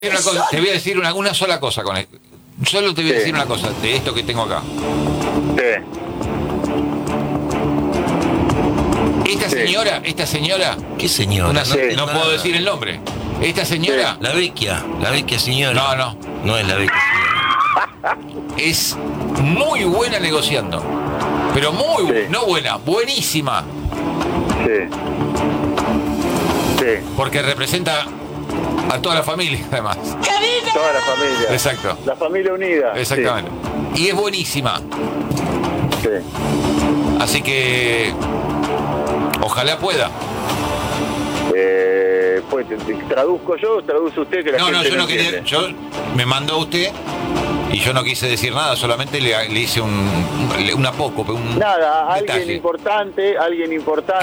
Te voy a decir una sola cosa con esto. Solo te voy a decir una cosa de esto que tengo acá. Esta señora. ¿Qué señora? No puedo decir el nombre. Esta señora. La vecchia señora. No es la vecchia señora. Es muy buena negociando. Pero no buena, buenísima. Porque representa a toda la familia, además. Toda la familia. Exacto. La familia unida. Exactamente. Y es buenísima. Así que ojalá pueda. Pues traduzco yo, traduce usted que la gente yo no quería. Yo me mandó a usted y yo no quise decir nada, solamente le hice un apócope, un nada, detalle. alguien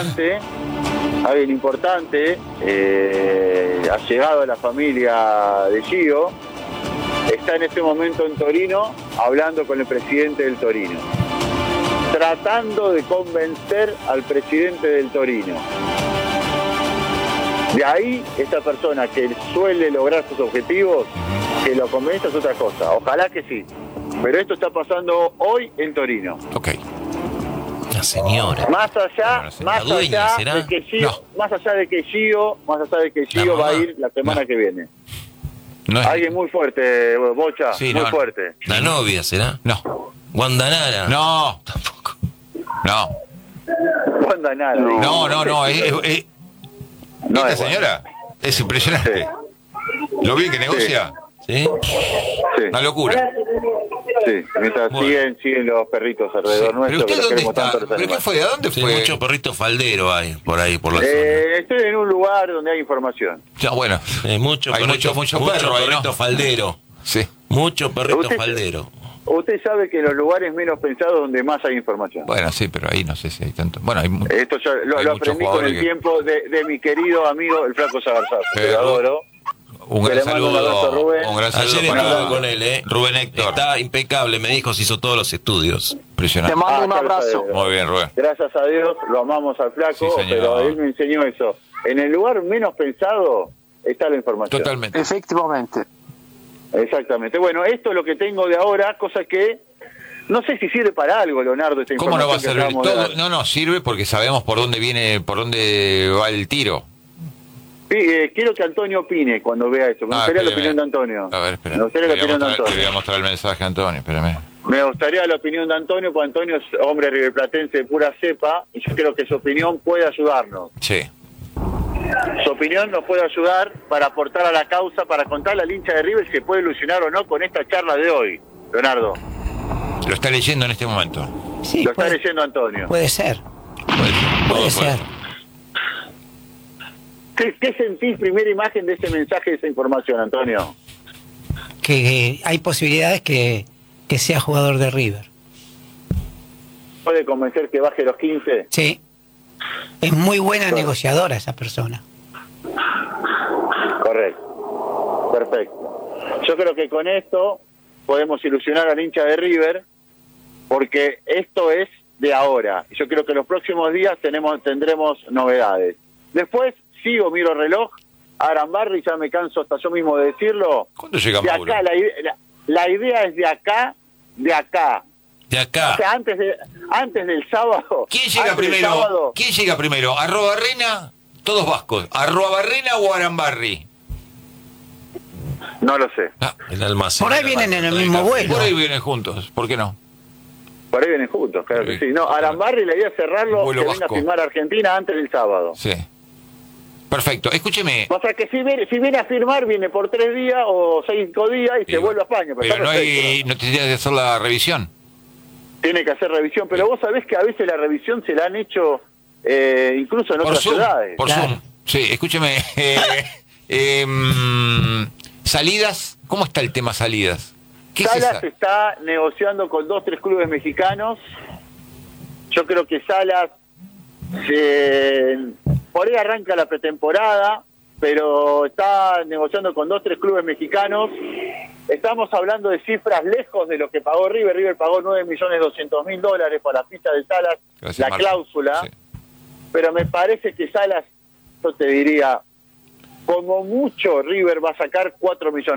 importante ha llegado a la familia de Gio, está en este momento en Torino hablando con el presidente del Torino, tratando de convencer al presidente del Torino. De ahí, esta persona que suele lograr sus objetivos, que lo convenza es otra cosa. Ojalá que sí. Pero esto está pasando hoy en Torino. Ok. La señora. Más allá de que Gio va a ir la semana que viene. No es... Alguien muy fuerte, Bocha, muy fuerte. ¿La novia será? No. ¿Guandanara? No. Tampoco. No. Guandanara. No. Esta señora es impresionante. ¿Lo bien que negocia? Sí. Una locura. Sí, mientras siguen los perritos alrededor nuestro. ¿Pero usted dónde está? ¿Pero qué fue? ¿A dónde fue? Mucho perrito faldero hay por ahí, por la zona. Estoy en un lugar donde hay información. Ya, bueno. Hay mucho perrito faldero. Sí. Mucho perrito faldero. Usted sabe que en los lugares menos pensados donde más hay información. Bueno, sí, pero ahí no sé si hay tanto. Bueno, hay esto yo lo aprendí con el tiempo de mi querido amigo el Flaco Zagarzás, que lo adoro. Un gran saludo, Rubén. Ayer estuve con él, Rubén Héctor. Está impecable, me dijo, se hizo todos los estudios. Impresionante. Te mando un abrazo. Muy bien, Rubén. Gracias a Dios, lo amamos al Flaco, sí, pero él me enseñó eso. En el lugar menos pensado está la información. Totalmente. Efectivamente. Exactamente. Bueno, esto es lo que tengo de ahora, cosa que no sé si sirve para algo, Leonardo, esta ¿Cómo información. no va a servir? No, sirve porque sabemos por dónde va el tiro. Quiero que Antonio opine cuando vea eso. Me gustaría la opinión de Antonio. A ver, espera. Me gustaría la opinión de Antonio. Le voy a mostrar el mensaje a Antonio, espérame. Me gustaría la opinión de Antonio, porque Antonio es hombre riverplatense de pura cepa, y yo creo que su opinión puede ayudarnos. Sí. Su opinión nos puede ayudar para aportar a la causa, para contarle al hincha de River si se puede ilusionar o no con esta charla de hoy, Leonardo. Lo está leyendo en este momento. Sí, lo está leyendo Antonio. Puede ser. Puede ser. ¿Qué sentís, primera imagen de ese mensaje, de esa información, Antonio? Que hay posibilidades que sea jugador de River. ¿Puede convencer que baje los 15? Sí. Es muy buena negociadora esa persona. Correcto. Perfecto. Yo creo que con esto podemos ilusionar al hincha de River, porque esto es de ahora. Yo creo que los próximos días tendremos novedades. Después, miro el reloj, Arambarri, ya me canso hasta yo mismo de decirlo. ¿Cuándo llega de Mauro? Acá, la idea es de acá. O sea, antes del sábado. ¿Quién llega primero? ¿Quién llega primero? ¿Arrobarrena? Todos vascos. ¿Arrobarrena o Arambarri? No lo sé. El almacén. Por ahí vienen en el mismo vuelo. Por ahí vienen juntos. ¿Por qué no? Por ahí vienen juntos, claro que sí. No, Arambarri, la idea es cerrarlo, que venga a firmar a Argentina antes del sábado. Sí. Perfecto, escúcheme. O sea que si viene a firmar, viene por 3 días o 5 días y se vuelve a España. Pero no tiene que hacer la revisión. Tiene que hacer revisión, pero vos sabés que a veces la revisión se la han hecho incluso en otras ciudades. Por Zoom. Sí, escúcheme. Salidas, ¿cómo está el tema salidas? Salas está negociando con 2-3 clubes mexicanos. Yo creo que Salas por ahí arranca la pretemporada, pero está negociando con 2-3 clubes mexicanos. Estamos hablando de cifras lejos de lo que pagó River. River pagó $9.200.000 para la ficha de Salas, gracias, la Marco. cláusula. Sí. Pero me parece que Salas, yo te diría, como mucho River va a sacar 4 millones.